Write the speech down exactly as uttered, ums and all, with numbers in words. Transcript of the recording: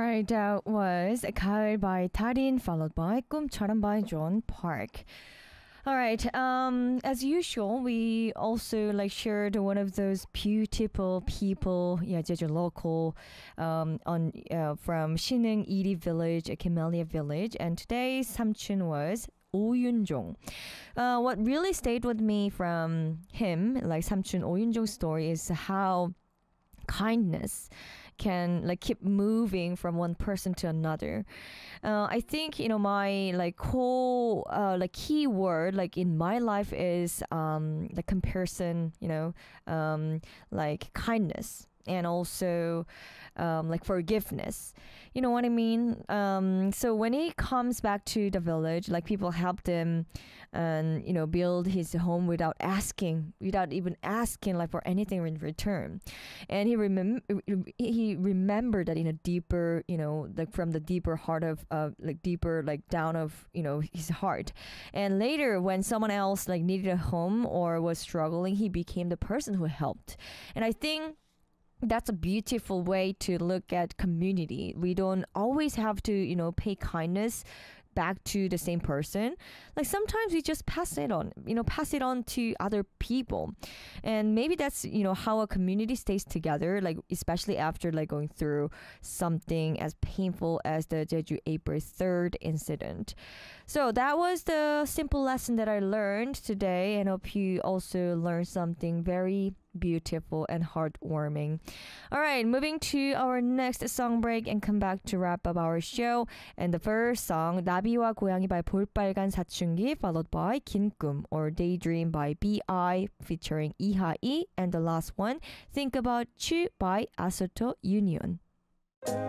Alright, that was 가을 by Tarin, followed by 꿈처럼 by John Park. All right. Um, as usual, we also like shared one of those beautiful people, yeah, Jeju local, um, on uh, from Shinung Iri Village, Camellia Village, and today's samchun was Oh Yun-jong. Uh, what really stayed with me from him, like samchun Oh Yun-jong's story, is how kindness can like keep moving from one person to another. uh, I think you know my like whole uh, like key word like in my life is um the comparison, you know, um like kindness and also um, like forgiveness. You know what I mean? Um, so when he comes back to the village, like people helped him and you know build his home without asking, without even asking like for anything in return. And he remem- he remembered that in a deeper, you know, like from the deeper heart of uh, like deeper like down of you know his heart. And later when someone else like needed a home or was struggling, he became the person who helped. And I think that's a beautiful way to look at community. We don't always have to, you know, pay kindness back to the same person. Like sometimes we just pass it on, you know, pass it on to other people. And maybe that's, you know, how a community stays together, like especially after like going through something as painful as the Jeju April third incident. So that was the simple lesson that I learned today, and hope you also learned something very beautiful and heartwarming. All right, moving to our next song break and come back to wrap up our show. And the first song, 나비와 고양이 by 볼빨간 사춘기, followed by 긴 꿈 or Daydream by B I featuring 이하이, and the last one, Think About You by Asoto Union.